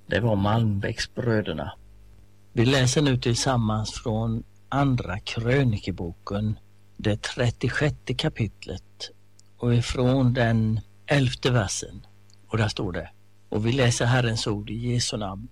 Det var Malmbäcksbröderna. Vi läser nu tillsammans från andra krönikeboken, det 36:e kapitlet och ifrån den 11:e versen. Och där står det: och vi läser Herrens ord i Jesu namn.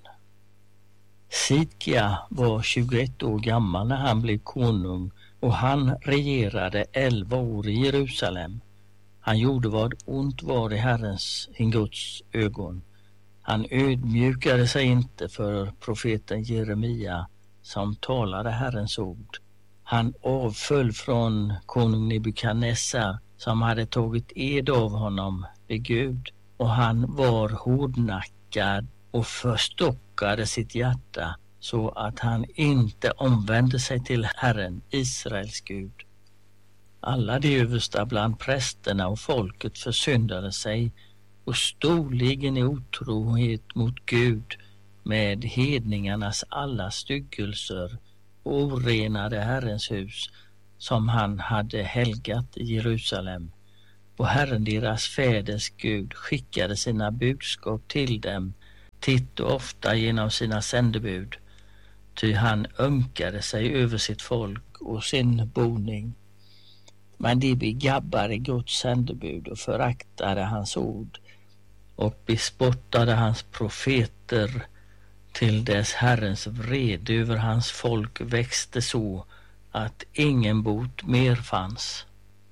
Sidkia var 21 år gammal när han blev konung och han regerade 11 år i Jerusalem. Han gjorde vad ont var i Herrens, sin Guds ögon. Han ödmjukade sig inte för profeten Jeremia som talade Herrens ord. Han avföll från konung Nebukadnessar som hade tagit ed av honom vid Gud, och han var hårdnackad och förstockade sitt hjärta så att han inte omvände sig till Herren, Israels Gud. Alla de översta bland prästerna och folket försyndade sig och storligen i otrohet mot Gud med hedningarnas alla styggelser och orenade Herrens hus som han hade helgat i Jerusalem. Och Herren deras fäders Gud skickade sina budskap till dem titt och ofta genom sina sändebud, ty han ömkade sig över sitt folk och sin boning. Men de begabbade Guds sändebud och föraktade hans ord och bespottade hans profeter till dess Herrens vrede över hans folk växte så att ingen bot mer fanns.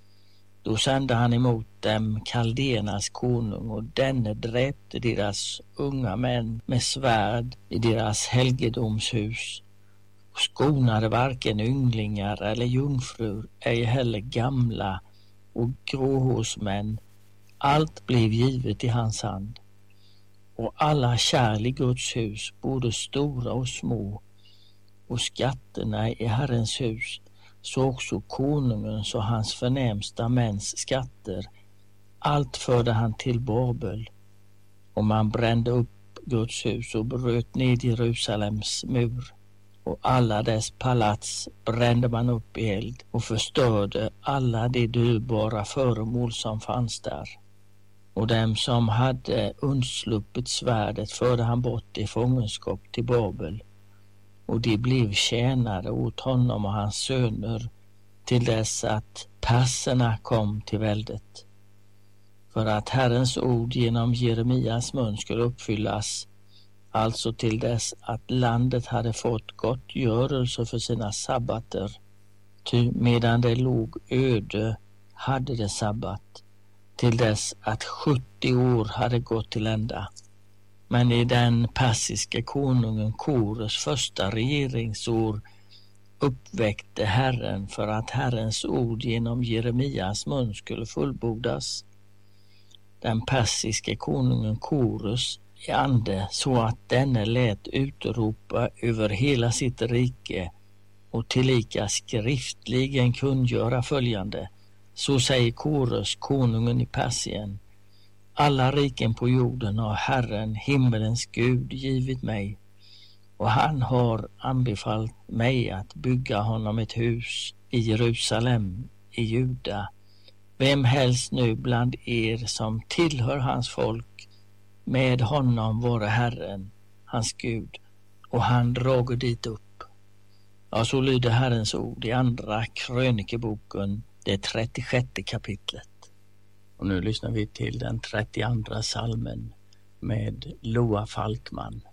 Då sände han emot dem Kaldenas konung, och denne dräpte deras unga män med svärd i deras helgedomshus och skonade varken ynglingar eller jungfrur, ej heller gamla och gråhårsmän. Allt blev givet i hans hand. Och alla kärl i Guds hus, både stora och små, och skatterna i Herrens hus, så också konungens och hans förnämsta mäns skatter, allt förde han till Babel. Och man brände upp Guds hus och bröt ned Jerusalems mur, och alla dess palats brände man upp i eld och förstörde alla de dyrbara föremål som fanns där. Och dem som hade undsluppit svärdet förde han bort i fångenskap till Babel, och de blev tjänare åt honom och hans söner till dess att perserna kom till väldet. För att Herrens ord genom Jeremias mun skulle uppfyllas, alltså till dess att landet hade fått gottgörelse för sina sabbater, ty medan det låg öde hade det sabbat, till dess att 70 år hade gått till ända. Men i den persiska konungen Kores första regeringsår uppväckte Herren för att Herrens ord genom Jeremias mun skulle fullbordas. Den persiska konungen Kores i ande så att denne lät utropa över hela sitt rike och tillika skriftligen kungöra följande: så säger Kores, konungen i Persien: alla riken på jorden har Herren, himmelens Gud, givit mig, och han har anbefallt mig att bygga honom ett hus i Jerusalem i Juda. Vem helst nu bland er som tillhör hans folk, med honom vare Herren, hans Gud, och han drager dit upp. Ja, så lyder Herrens ord i andra krönikeboken, det 36:e kapitlet. Och nu lyssnar vi till den 32:a salmen med Loa Falkman.